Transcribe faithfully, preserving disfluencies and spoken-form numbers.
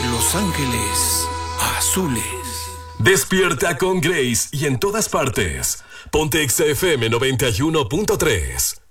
Los Ángeles Azules. Despierta con Grace y en todas partes. Ponte X F M noventa y uno punto tres.